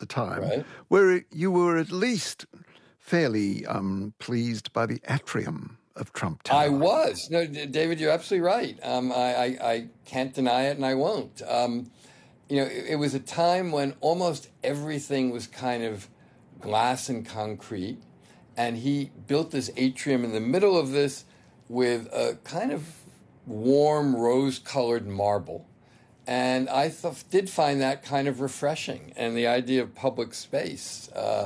time, Right. where you were at least fairly pleased by the atrium of Trump Tower. I was. No, David, you're absolutely right. I can't deny it, and I won't. It was a time when almost everything was kind of glass and concrete, and he built this atrium in the middle of this with a kind of warm rose-colored marble. And I did find that kind of refreshing, and the idea of public space.